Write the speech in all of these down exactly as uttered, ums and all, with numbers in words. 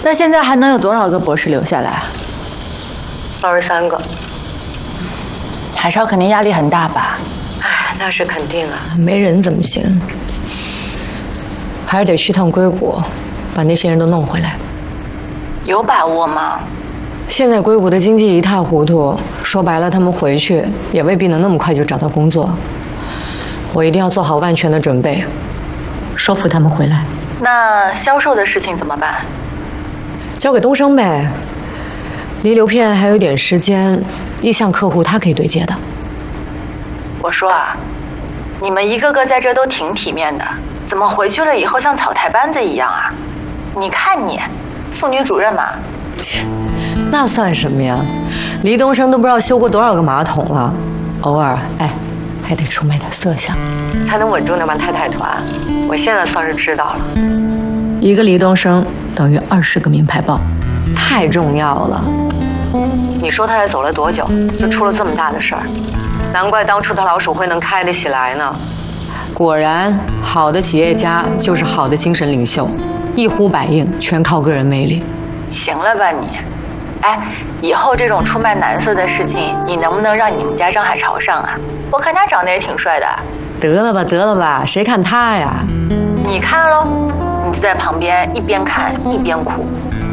那现在还能有多少个博士留下来啊？ 二十三个。 海超肯定压力很大吧？ 哎，那是肯定啊。 没人怎么行？还是得去趟硅谷，把那些人都弄回来。 有把握吗？ 现在硅谷的经济一塌糊涂，说白了，他们回去也未必能那么快就找到工作。我一定要做好万全的准备，说服他们回来。 那销售的事情怎么办？ 交给东升呗。离流片还有点时间，意向客户他可以对接的。 我说啊，你们一个个在这都挺体面的，怎么回去了以后像草台班子一样啊？你看你，妇女主任嘛。 切，那算什么呀？离东升都不知道修过多少个马桶了，偶尔哎，还得出卖点色相， 才能稳住那帮太太团。我现在算是知道了， 一个离东升等于二十个名牌包，太重要了。 你说他才走了多久，就出了这么大的事儿？难怪当初的老鼠会能开得起来呢。 果然，好的企业家就是好的精神领袖，一呼百应，全靠个人魅力。 行了吧你？哎，以后这种出卖男色的事情，你能不能让你们家张海潮上啊？我看他长得也挺帅的。 得了吧，得了吧，谁看他呀？ 你看喽，你就在旁边一边看一边哭。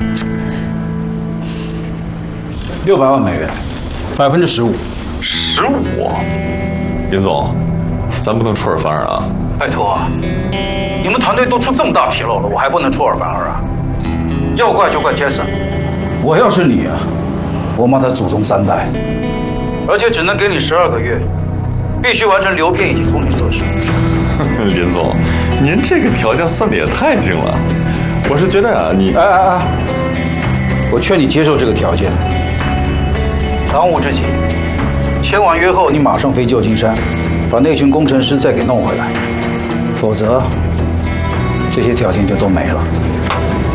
六百万美元，百分之十五。 十五？林总，咱不能出尔反尔啊！ 拜托，你们团队都出这么大纰漏了，我还不能出尔反尔啊？要怪就怪杰森。 我要是你啊，我骂他祖宗三代。 而且只能给你十二个月，必须完成流片以及工程测试。 林总，您这个条件算的也太精了。我是觉得啊，你哎哎哎，我劝你接受这个条件。 当务之急，签完约后你马上飞旧金山，把那群工程师再给弄回来，否则这些条件就都没了。